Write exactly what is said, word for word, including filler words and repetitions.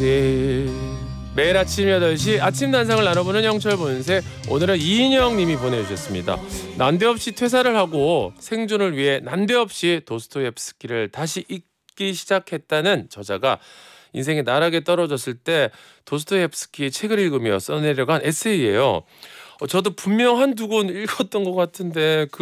길. 매일 아침 여덟 시 아침 단상을 나눠보는 영철 본색. 오늘은 이인영 님이 보내주셨습니다. 난데없이 퇴사를 하고 생존을 위해 난데없이 도스토옙스키를 다시 읽기 시작했다는 저자가 인생의 나락에 떨어졌을 때 도스토옙스키의 책을 읽으며 써내려간 에세이예요. 어, 저도 분명 한두 권 읽었던 것 같은데 그